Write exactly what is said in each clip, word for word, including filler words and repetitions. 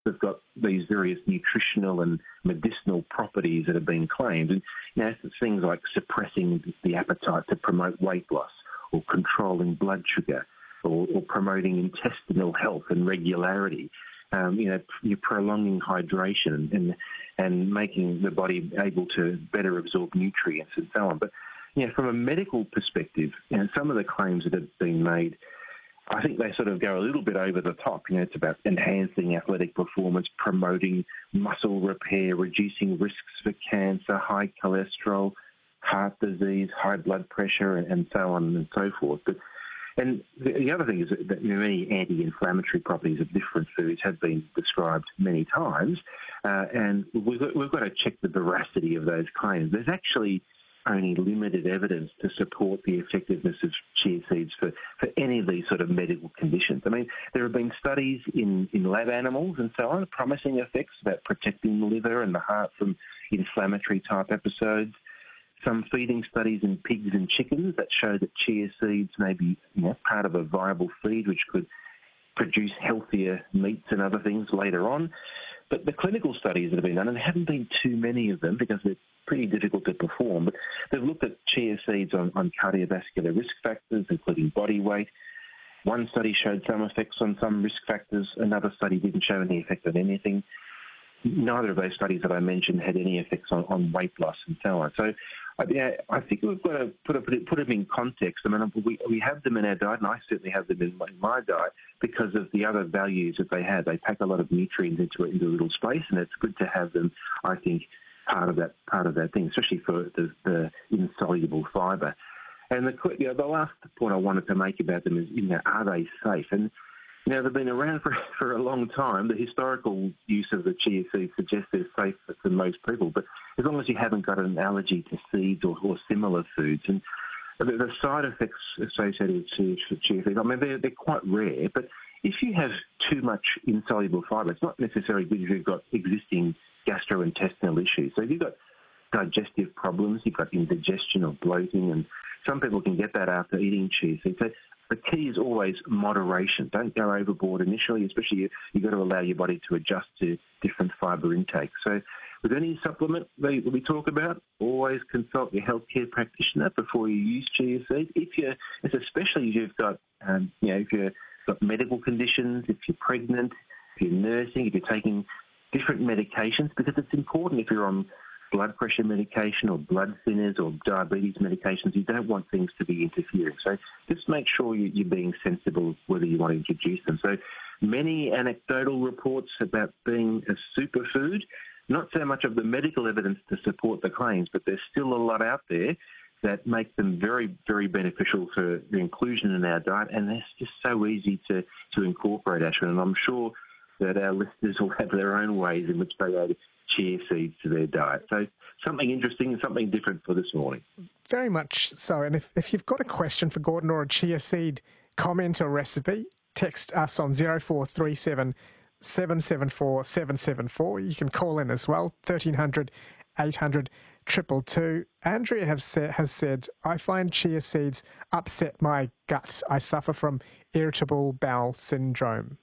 have got these various nutritional and medicinal properties that have been claimed. And you know, things like suppressing the appetite to promote weight loss, or controlling blood sugar, or, or promoting intestinal health and regularity. Um, you know, you're prolonging hydration and and making the body able to better absorb nutrients and so on. But you know, from a medical perspective, you know, some of the claims that have been made, I think they sort of go a little bit over the top. You know, it's about enhancing athletic performance, promoting muscle repair, reducing risks for cancer, high cholesterol, heart disease, high blood pressure, and, and so on and so forth. But and the, the other thing is that many anti-inflammatory properties of different foods have been described many times, uh, and we've got, we've got to check the veracity of those claims. There's actually only limited evidence to support the effectiveness of chia seeds for, for any of these sort of medical conditions. I mean, there have been studies in, in lab animals and so on, promising effects about protecting the liver and the heart from inflammatory type episodes. Some feeding studies in pigs and chickens that show that chia seeds may be, you know, part of a viable feed which could produce healthier meats and other things later on. But the clinical studies that have been done, and there haven't been too many of them because they're pretty difficult to perform, but they've looked at chia seeds on, on cardiovascular risk factors, including body weight. One study showed some effects on some risk factors. Another study didn't show any effect on anything. Neither of those studies that I mentioned had any effects on, on weight loss and so on. So I, yeah, I think we've got to put, a, put, it, put them in context. I mean, we, we have them in our diet, and I certainly have them in my, my diet because of the other values that they have. They pack a lot of nutrients into, into a little space, and it's good to have them, I think, part of that part of that thing, especially for the, the insoluble fibre. And the, you know, the last point I wanted to make about them is, you know, are they safe? And you know, they've been around for, for a long time. The historical use of the chia seeds suggests they're safe for most people, but as long as you haven't got an allergy to seeds or, or similar foods. And the, the side effects associated with chia, chia seeds, I mean, they're, they're quite rare, but if you have too much insoluble fibre, it's not necessarily good if you've got existing gastrointestinal issues. So if you've got digestive problems, you've got indigestion or bloating, and some people can get that after eating chia seeds. So the key is always moderation. Don't go overboard initially, especially you, you've got to allow your body to adjust to different fibre intake. So with any supplement that we talk about, always consult your healthcare practitioner before you use chia seeds. If you're, especially if you've got, um, you know, if you've got medical conditions, if you're pregnant, if you're nursing, if you're taking different medications, because it's important if you're on blood pressure medication or blood thinners or diabetes medications, you don't want things to be interfering. So just make sure you, you're being sensible whether you want to introduce them. So many anecdotal reports about being a superfood, not so much of the medical evidence to support the claims, but there's still a lot out there that make them very, very beneficial for the inclusion in our diet, and they're just so easy to, to incorporate, Ashwin. And I'm sure that our listeners will have their own ways in which they add chia seeds to their diet. So something interesting and something different for this morning. Very much so. And if, if you've got a question for Gordon or a chia seed comment or recipe, text us on zero four three seven, seven seven four, seven seven four. You can call in as well, thirteen hundred, eight hundred, two two two. Andrea has said, has said, I find chia seeds upset my gut. I suffer from irritable bowel syndrome.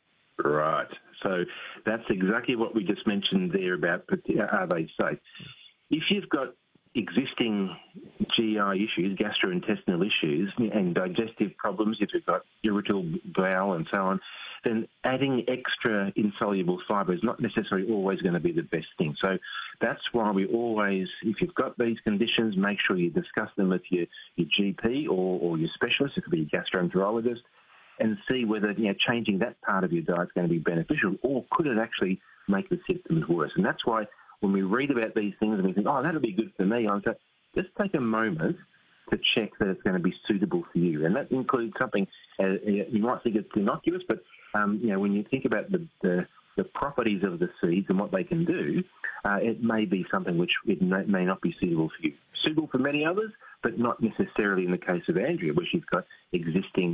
Right. So that's exactly what we just mentioned there about are they safe. If you've got existing G I issues, gastrointestinal issues, and digestive problems, if you've got irritable bowel and so on, then adding extra insoluble fibre is not necessarily always going to be the best thing. So that's why we always, if you've got these conditions, make sure you discuss them with your, your G P or, or your specialist, it could be a gastroenterologist, and see whether, you know, changing that part of your diet is going to be beneficial, or could it actually make the symptoms worse. And that's why when we read about these things and we think, oh, that'll be good for me, I'm saying, just take a moment to check that it's going to be suitable for you. And that includes something, uh, you might think it's innocuous, but, um, you know, when you think about the, the, the properties of the seeds and what they can do, uh, it may be something which it may, may not be suitable for you. Suitable for many others, but not necessarily in the case of Andrea, where she's got existing